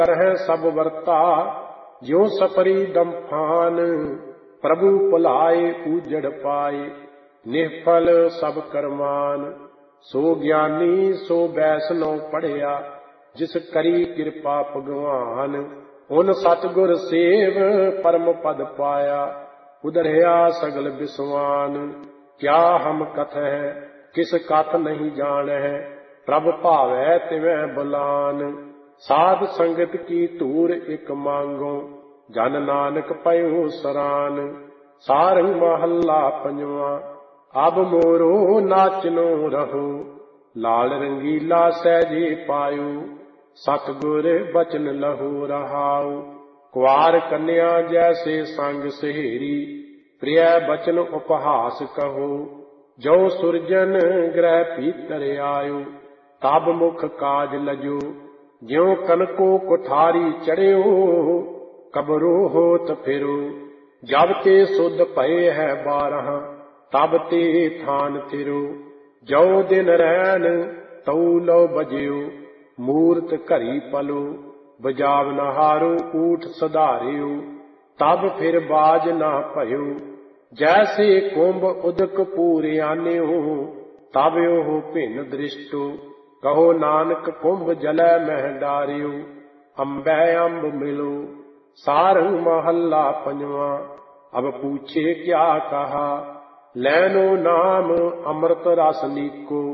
करह सब वर्ता ज्यों सपरी दम्फान। प्रभु भुलाए ऊजड़ पाए निष्फल सब करमान। सो ज्ञानी सो वैष्णव पढ़िया जिस करी कृपा भगवान। उन सतगुर सेव परम पद पाया उधरया सगल विसवान। क्या हम कथह किस कथ नहीं जानह प्रभ भावै तिवै बुलान। साध संगत की धूर एक मांगो जन नानक पयो सरान। सारंग महला पंजवा अब मोरो नाचनो रहो लाल रंगीला सहजे पायो सतगुर बचन लहो रहाओ। कुआर कन्या जैसे संग सहेरी प्रिय बचन उपहास कहो। जो सुरजन ग्रह भीतर आयो तब मुख काज लजो। ज्यों कनको कुठारी चढ़्यो कबरो होत फिरो। जब ते सुध भये है 12 तब ते थान थिरो। जो दिन रैन तऊ लो बजियो मूरत घरी पलो। बजावन हारो ऊठ सधारियो तब फिर बाज ना भयो। जैसे कुंभ उदक पूरे आन्यो तब ओह भिन्न दृष्टो। कहो नानक कुंभ जलै मह डारियो अम्बै अम्ब मिलो। सारंग महला पंजवा अब पूछे क्या कहा लैनो नाम अमृत रस नीको।